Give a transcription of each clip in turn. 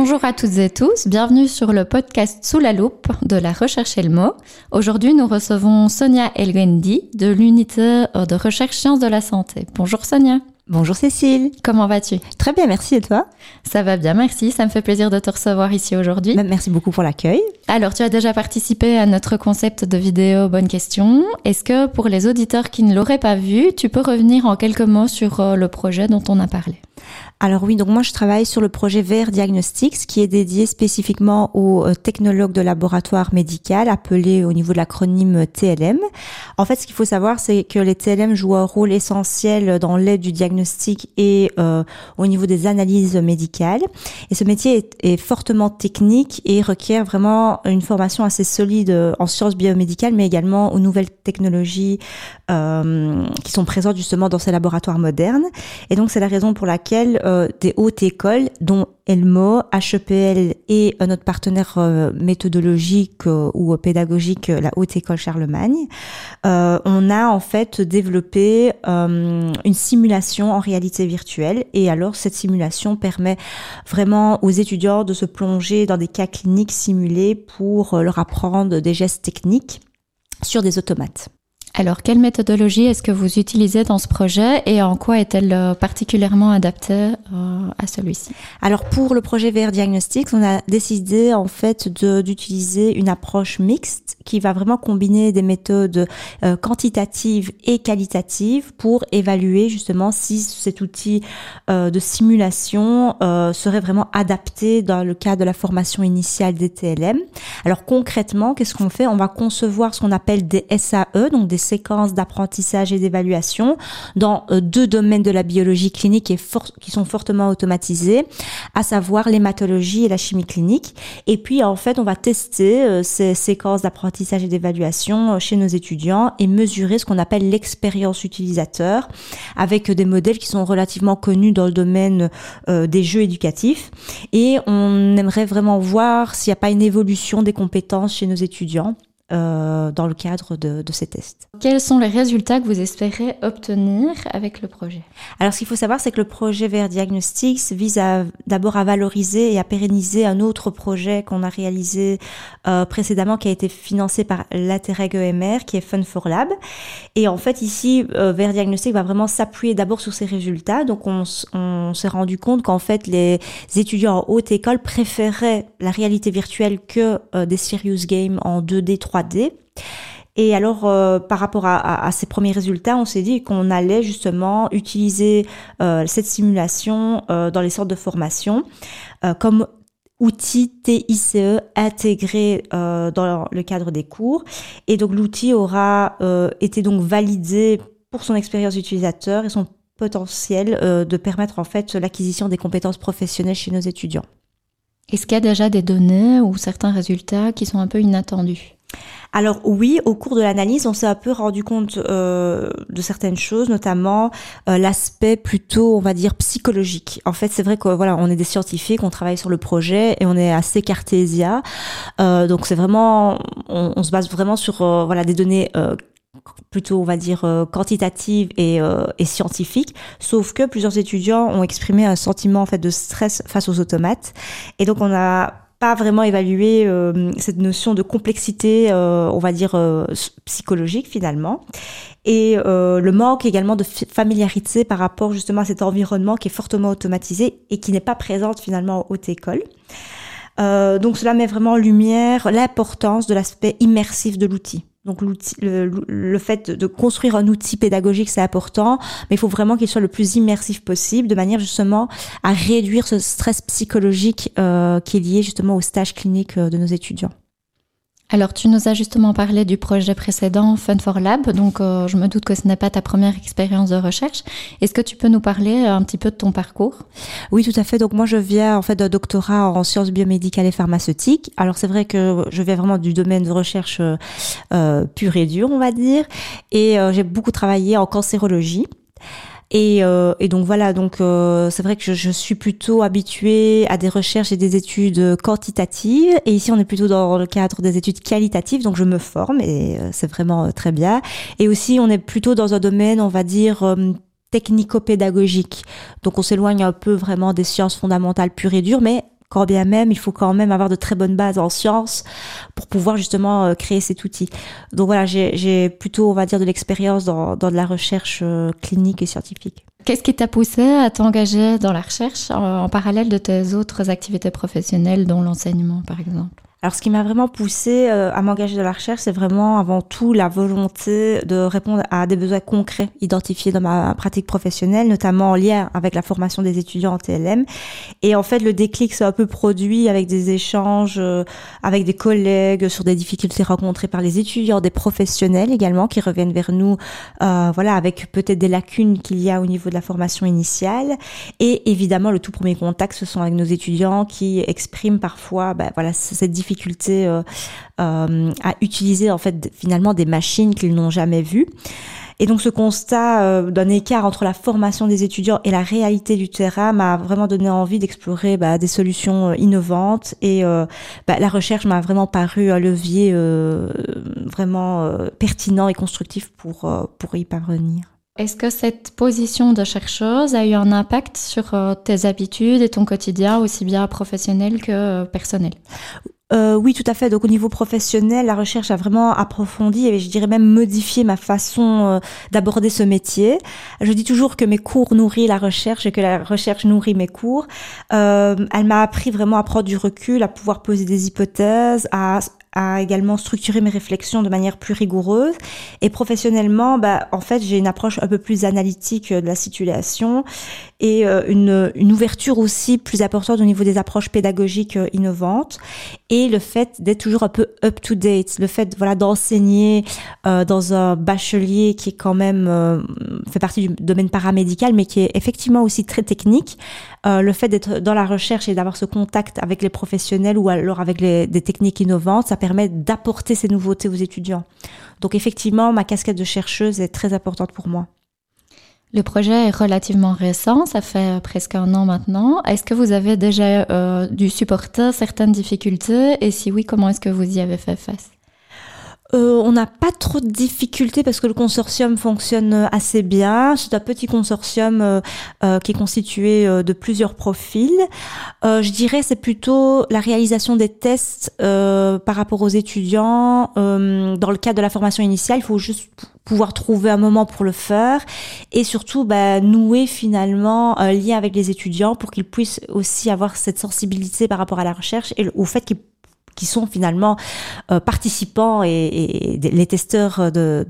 Bonjour à toutes et tous, bienvenue sur le podcast Sous la loupe de la recherche et le mot. Aujourd'hui, nous recevons Sonia Elgendi de l'unité de recherche sciences de la santé. Bonjour Sonia. Bonjour Cécile. Comment vas-tu ? Très bien, merci. Et toi ? Ça va bien, merci. Ça me fait plaisir de te recevoir ici aujourd'hui. Merci beaucoup pour l'accueil. Alors, tu as déjà participé à notre concept de vidéo Bonne question. Est-ce que pour les auditeurs qui ne l'auraient pas vu, tu peux revenir en quelques mots sur le projet dont on a parlé ? Alors oui, donc moi je travaille sur le projet VR Diagnostics qui est dédié spécifiquement aux technologues de laboratoire médical, appelé au niveau de l'acronyme TLM. En fait, ce qu'il faut savoir, c'est que les TLM jouent un rôle essentiel dans l'aide du diagnostic et au niveau des analyses médicales. Et ce métier est fortement technique et requiert vraiment une formation assez solide en sciences biomédicales, mais également aux nouvelles technologies qui sont présentes justement dans ces laboratoires modernes. Et donc c'est la raison pour laquelle des hautes écoles, dont Elmo, HEPL et notre partenaire méthodologique ou pédagogique, la Haute École Charlemagne, on a en fait développé une simulation en réalité virtuelle. Et alors cette simulation permet vraiment aux étudiants de se plonger dans des cas cliniques simulés pour leur apprendre des gestes techniques sur des automates. Alors, quelle méthodologie est-ce que vous utilisez dans ce projet et en quoi est-elle particulièrement adaptée à celui-ci ? Alors, pour le projet VR Diagnostics, on a décidé en fait d'utiliser une approche mixte qui va vraiment combiner des méthodes quantitatives et qualitatives pour évaluer justement si cet outil de simulation serait vraiment adapté dans le cadre de la formation initiale des TLM. Alors, concrètement, qu'est-ce qu'on fait ? On va concevoir ce qu'on appelle des SAE, donc des séquences d'apprentissage et d'évaluation dans deux domaines de la biologie clinique qui sont fortement automatisés, à savoir l'hématologie et la chimie clinique. Et puis, en fait, on va tester ces séquences d'apprentissage et d'évaluation chez nos étudiants et mesurer ce qu'on appelle l'expérience utilisateur avec des modèles qui sont relativement connus dans le domaine des jeux éducatifs. Et on aimerait vraiment voir s'il n'y a pas une évolution des compétences chez nos étudiants dans le cadre de ces tests. Quels sont les résultats que vous espérez obtenir avec le projet ? Alors, ce qu'il faut savoir, c'est que le projet VR Diagnostics vise d'abord à valoriser et à pérenniser un autre projet qu'on a réalisé précédemment, qui a été financé par l'Interreg EMR, qui est Fun for Lab. Et en fait, ici, VR Diagnostics va vraiment s'appuyer d'abord sur ces résultats. Donc, on s'est rendu compte qu'en fait, les étudiants en haute école préféraient la réalité virtuelle que des serious games en 2D, 3D. Et alors, par rapport à ces premiers résultats, on s'est dit qu'on allait justement utiliser cette simulation dans les centres de formation comme outil TICE intégré dans le cadre des cours. Et donc, l'outil aura été donc validé pour son expérience utilisateur et son potentiel de permettre en fait l'acquisition des compétences professionnelles chez nos étudiants. Est-ce qu'il y a déjà des données ou certains résultats qui sont un peu inattendus ? Alors oui, au cours de l'analyse, on s'est un peu rendu compte de certaines choses, notamment l'aspect plutôt, on va dire, psychologique. En fait, c'est vrai que voilà, on est des scientifiques, on travaille sur le projet et on est assez cartésien. Donc c'est vraiment, on se base vraiment sur voilà des données plutôt, on va dire, quantitatives et scientifiques. Sauf que plusieurs étudiants ont exprimé un sentiment en fait de stress face aux automates, et donc on a pas vraiment évaluer cette notion de complexité, on va dire, psychologique finalement. Et le manque également de familiarité par rapport justement à cet environnement qui est fortement automatisé et qui n'est pas présente finalement en haute école. Donc cela met vraiment en lumière l'importance de l'aspect immersif de l'outil. Donc le fait de construire un outil pédagogique, c'est important, mais il faut vraiment qu'il soit le plus immersif possible, de manière justement à réduire ce stress psychologique qui est lié justement au stage clinique de nos étudiants. Alors, tu nous as justement parlé du projet précédent, Fun for Lab, donc je me doute que ce n'est pas ta première expérience de recherche. Est-ce que tu peux nous parler un petit peu de ton parcours ? Oui, tout à fait. Donc moi, je viens en fait d'un doctorat en sciences biomédicales et pharmaceutiques. Alors c'est vrai que je viens vraiment du domaine de recherche pur et dur, on va dire, et j'ai beaucoup travaillé en cancérologie. Et donc voilà, donc c'est vrai que je suis plutôt habituée à des recherches et des études quantitatives, et ici on est plutôt dans le cadre des études qualitatives, donc je me forme et c'est vraiment très bien. Et aussi on est plutôt dans un domaine, on va dire, technico-pédagogique, donc on s'éloigne un peu vraiment des sciences fondamentales pures et dures, mais Quand bien même, il faut quand même avoir de très bonnes bases en sciences pour pouvoir justement créer cet outil. Donc voilà, j'ai plutôt, on va dire, de l'expérience dans de la recherche clinique et scientifique. Qu'est-ce qui t'a poussé à t'engager dans la recherche en parallèle de tes autres activités professionnelles, dont l'enseignement, par exemple ? Alors, ce qui m'a vraiment poussée à m'engager dans la recherche, c'est vraiment avant tout la volonté de répondre à des besoins concrets identifiés dans ma pratique professionnelle, notamment en lien avec la formation des étudiants en TLM. Et en fait, le déclic s'est un peu produit avec des échanges avec des collègues sur des difficultés rencontrées par les étudiants, des professionnels également qui reviennent vers nous, voilà, avec peut-être des lacunes qu'il y a au niveau de la formation initiale. Et évidemment, le tout premier contact, ce sont avec nos étudiants qui expriment parfois, voilà, cette difficulté à utiliser en fait finalement des machines qu'ils n'ont jamais vues. Et donc ce constat d'un écart entre la formation des étudiants et la réalité du terrain m'a vraiment donné envie d'explorer des solutions innovantes et la recherche m'a vraiment paru un levier vraiment pertinent et constructif pour y parvenir. Est-ce que cette position de chercheuse a eu un impact sur tes habitudes et ton quotidien, aussi bien professionnel que personnel ? Oui, tout à fait. Donc, au niveau professionnel, la recherche a vraiment approfondi et je dirais même modifié ma façon d'aborder ce métier. Je dis toujours que mes cours nourrissent la recherche et que la recherche nourrit mes cours. Elle m'a appris vraiment à prendre du recul, à pouvoir poser des hypothèses, à également structurer mes réflexions de manière plus rigoureuse. Et professionnellement, en fait, j'ai une approche un peu plus analytique de la situation et une ouverture aussi plus importante au niveau des approches pédagogiques innovantes et le fait d'être toujours un peu up-to-date, le fait d'enseigner dans un bachelier qui est quand même fait partie du domaine paramédical mais qui est effectivement aussi très technique, le fait d'être dans la recherche et d'avoir ce contact avec les professionnels ou alors avec des techniques innovantes, ça permet d'apporter ces nouveautés aux étudiants. Donc effectivement, ma casquette de chercheuse est très importante pour moi. Le projet est relativement récent, ça fait presque 1 an maintenant. Est-ce que vous avez déjà dû supporter certaines difficultés et si oui, comment est-ce que vous y avez fait face ? On n'a pas trop de difficultés parce que le consortium fonctionne assez bien. C'est un petit consortium qui est constitué de plusieurs profils. Je dirais c'est plutôt la réalisation des tests par rapport aux étudiants. Dans le cadre de la formation initiale, il faut juste pouvoir trouver un moment pour le faire et surtout nouer finalement un lien avec les étudiants pour qu'ils puissent aussi avoir cette sensibilité par rapport à la recherche et au fait qui sont finalement participants et les testeurs de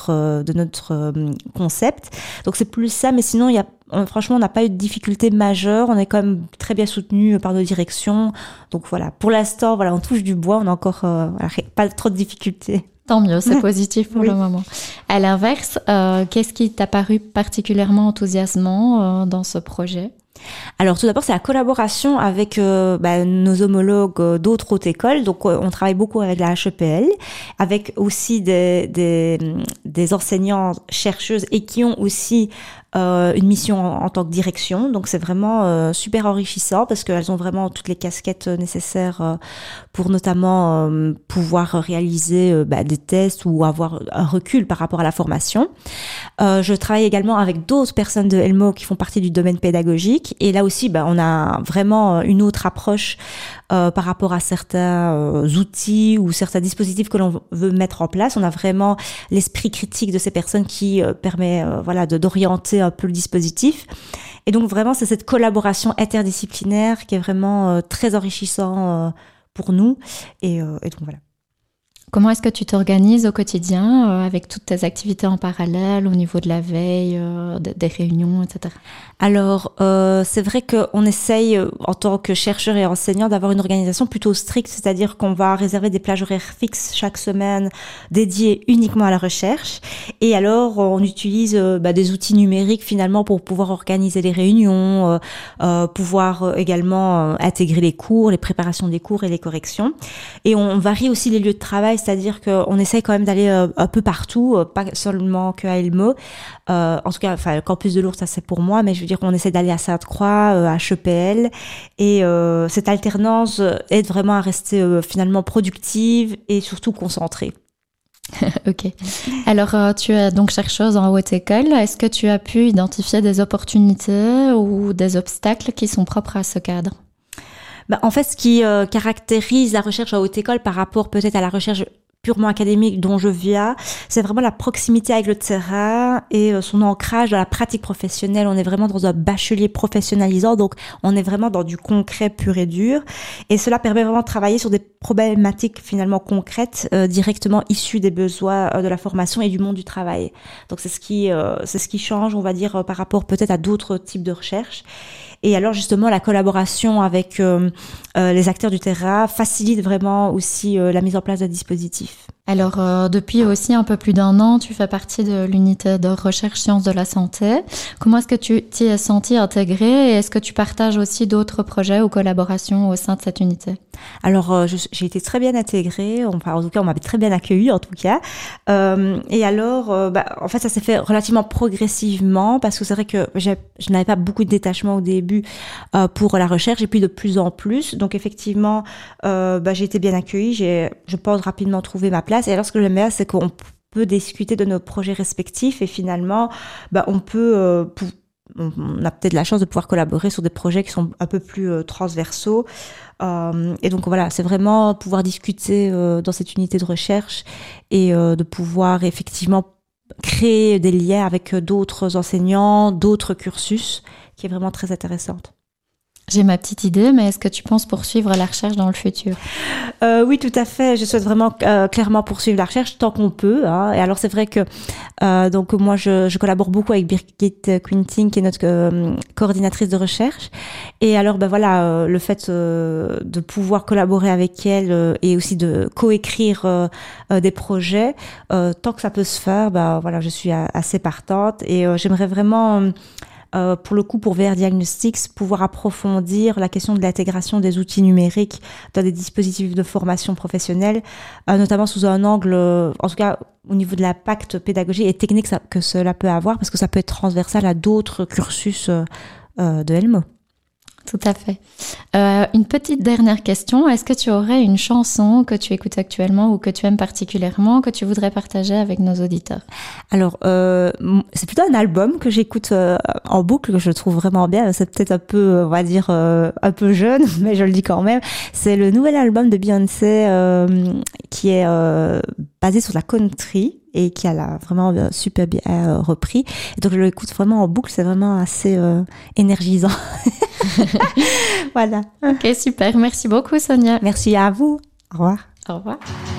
notre concept. Donc c'est plus ça, mais sinon franchement on n'a pas eu de difficultés majeures, on est quand même très bien soutenu par nos directions. Donc voilà, pour l'instant on touche du bois, on n'a encore pas trop de difficultés. Tant mieux, c'est positif pour le moment. À l'inverse, qu'est-ce qui t'a paru particulièrement enthousiasmant dans ce projet ? Alors tout d'abord, c'est la collaboration avec nos homologues d'autres hautes écoles. Donc on travaille beaucoup avec la HEPL, avec aussi des enseignants chercheuses et qui ont aussi une mission en tant que direction. Donc c'est vraiment super enrichissant parce qu'elles ont vraiment toutes les casquettes nécessaires pour notamment pouvoir réaliser des tests ou avoir un recul par rapport à la formation. Je travaille également avec d'autres personnes de Elmo qui font partie du domaine pédagogique et là aussi on a vraiment une autre approche par rapport à certains outils ou certains dispositifs que l'on veut mettre en place. On a vraiment l'esprit critique de ces personnes qui permet d'orienter un peu le dispositif. Et donc vraiment, c'est cette collaboration interdisciplinaire qui est vraiment très enrichissant pour nous. Et donc voilà. Comment est-ce que tu t'organises au quotidien avec toutes tes activités en parallèle au niveau de la veille, des réunions, etc. Alors, c'est vrai qu'on essaye, en tant que chercheur et enseignant, d'avoir une organisation plutôt stricte, c'est-à-dire qu'on va réserver des plages horaires fixes chaque semaine dédiées uniquement à la recherche. Et alors, on utilise des outils numériques finalement pour pouvoir organiser les réunions, pouvoir également intégrer les cours, les préparations des cours et les corrections. Et on varie aussi les lieux de travail, c'est-à-dire qu'on essaye quand même d'aller un peu partout, pas seulement qu'à Elmo. En tout cas, le campus de Lourdes, ça c'est pour moi, mais je veux dire qu'on essaie d'aller à Sainte-Croix, à HEPL, et cette alternance aide vraiment à rester finalement productive et surtout concentrée. Ok. Alors, tu es donc chercheuse en haute école. Est-ce que tu as pu identifier des opportunités ou des obstacles qui sont propres à ce cadre ? En fait, ce qui caractérise la recherche à haute école par rapport peut-être à la recherche purement académique dont je viens, c'est vraiment la proximité avec le terrain et son ancrage dans la pratique professionnelle. On est vraiment dans un bachelier professionnalisant, donc on est vraiment dans du concret pur et dur. Et cela permet vraiment de travailler sur des problématiques finalement concrètes, directement issues des besoins de la formation et du monde du travail. Donc c'est ce qui change, on va dire, par rapport peut-être à d'autres types de recherches. Et alors justement, la collaboration avec les acteurs du terrain facilite vraiment aussi la mise en place de dispositifs. Alors, depuis aussi un peu plus d'1 an, tu fais partie de l'unité de recherche sciences de la santé. Comment est-ce que tu t'y es senti intégrée et est-ce que tu partages aussi d'autres projets ou collaborations au sein de cette unité? Alors, j'ai été très bien intégrée, enfin, en tout cas, on m'avait très bien accueillie, en tout cas. Et alors, en fait, ça s'est fait relativement progressivement parce que c'est vrai que je n'avais pas beaucoup de détachement au début pour la recherche et puis de plus en plus. Donc, effectivement, j'ai été bien accueillie, je pense rapidement trouver ma place. Et alors, ce que j'aime bien, c'est qu'on peut discuter de nos projets respectifs et finalement, on peut... on a peut-être la chance de pouvoir collaborer sur des projets qui sont un peu plus transversaux. Et donc voilà, c'est vraiment pouvoir discuter dans cette unité de recherche et de pouvoir effectivement créer des liens avec d'autres enseignants, d'autres cursus, qui est vraiment très intéressante. J'ai ma petite idée, mais est-ce que tu penses poursuivre la recherche dans le futur? Oui, tout à fait. Je souhaite vraiment clairement poursuivre la recherche tant qu'on peut. Hein. Et alors, c'est vrai que donc moi, je collabore beaucoup avec Birgit Quinting, qui est notre coordinatrice de recherche. Et alors, le fait de pouvoir collaborer avec elle et aussi de coécrire des projets, tant que ça peut se faire, je suis assez partante. Et j'aimerais vraiment... pour le coup, pour VR Diagnostics, pouvoir approfondir la question de l'intégration des outils numériques dans des dispositifs de formation professionnelle, notamment sous un angle, en tout cas au niveau de l'impact pédagogique et technique que cela peut avoir, parce que ça peut être transversal à d'autres cursus de LMO. Tout à fait. Une petite dernière question. Est-ce que tu aurais une chanson que tu écoutes actuellement ou que tu aimes particulièrement, que tu voudrais partager avec nos auditeurs? Alors, c'est plutôt un album que j'écoute en boucle, que je trouve vraiment bien. C'est peut-être un peu, on va dire, un peu jeune, mais je le dis quand même. C'est le nouvel album de Beyoncé qui est basé sur la country et qui a vraiment super bien repris. Et donc, je l'écoute vraiment en boucle. C'est vraiment assez énergisant. Voilà. Ok, super. Merci beaucoup, Sonia. Merci à vous. Au revoir. Au revoir.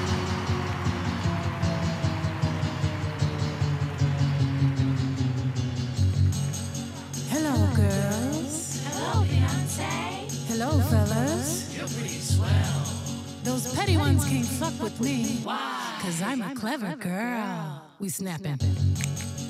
Hello, girls. Hello, Beyonce. Hello, fellas. You're pretty swell. Those petty ones can't fuck with me. Why? 'Cause I'm a clever girl. We snapping.